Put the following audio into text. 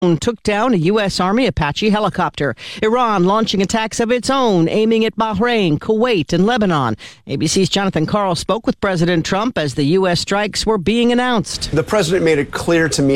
took down a U.S. Army Apache helicopter. Iran launching attacks of its own, aiming at Bahrain, Kuwait, and Lebanon. ABC's Jonathan Karl spoke with President Trump as the U.S. strikes were being announced. The president made it clear to me